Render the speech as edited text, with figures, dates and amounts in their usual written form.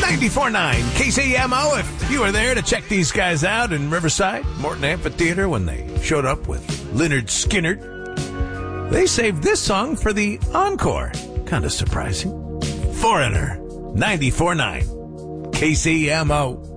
94.9 KCMO. If you were there to check these guys out in Riverside, Morton Amphitheater, when they showed up with Lynyrd Skynyrd, they saved this song for the encore. Kind of surprising. Foreigner, 94.9 KCMO.